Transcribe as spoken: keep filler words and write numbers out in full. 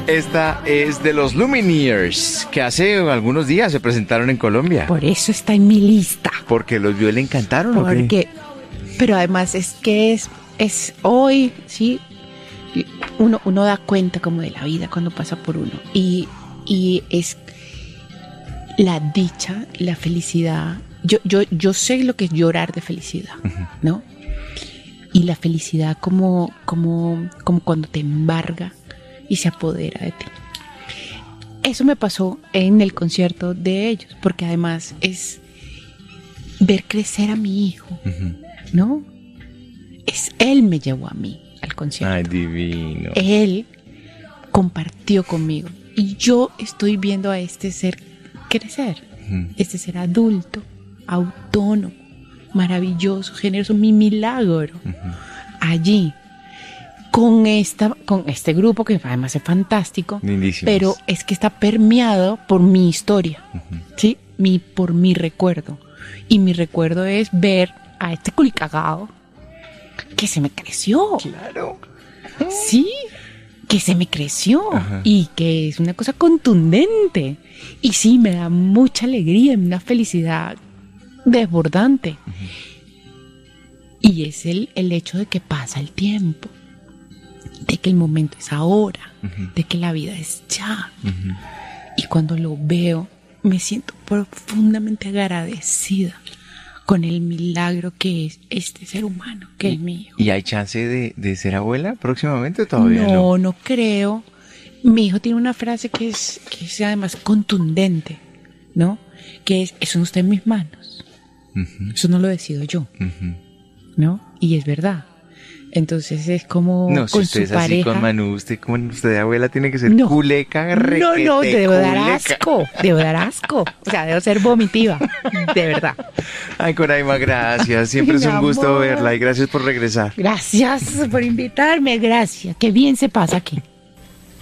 Esta es de los Lumineers, que hace algunos días se presentaron en Colombia. Por eso está en mi lista. Porque los vio y le encantaron, ¿o qué? Porque, pero además es que es, es hoy, sí, uno, uno da cuenta como de la vida cuando pasa por uno. Y, y es la dicha, la felicidad. Yo, yo, yo sé lo que es llorar de felicidad, uh-huh. ¿no? Y la felicidad como, como, como cuando te embarga y se apodera de ti. Eso me pasó en el concierto de ellos, porque además es ver crecer a mi hijo, uh-huh. ¿no? Es él me llevó a mí al concierto. Ay, divino. Él compartió conmigo y yo estoy viendo a este ser crecer, uh-huh. este ser adulto, autónomo, maravilloso, generoso, mi milagro, uh-huh. allí. Con, esta, con este grupo que además es fantástico, lindísimos. Pero es que está permeado por mi historia, uh-huh. ¿sí? Mi, por mi recuerdo. Y mi recuerdo es ver a este culicagado que se me creció. Claro. Sí, que se me creció. Uh-huh. Y que es una cosa contundente. Y sí, me da mucha alegría, una felicidad desbordante. Uh-huh. Y es el, el hecho de que pasa el tiempo. De que el momento es ahora, uh-huh. de que la vida es ya. Uh-huh. Y cuando lo veo, me siento profundamente agradecida con el milagro que es este ser humano, que ¿Y, es mi hijo. ¿Y hay chance de, de ser abuela próximamente o todavía no? No, no creo. Mi hijo tiene una frase que es, que es además contundente, ¿no? Que es, eso no está en mis manos. Uh-huh. Eso no lo decido yo, uh-huh. ¿no? Y es verdad. Entonces es como no, con si usted su es pareja. Así con Manu, usted como usted de abuela tiene que ser no, culeca, requete, No, no, debo culeca. dar asco, debo dar asco. O sea, debo ser vomitiva, de verdad. Ay, Coraima, gracias. Siempre es un gusto amor. verla y gracias por regresar. Gracias por invitarme, gracias. Qué bien se pasa aquí.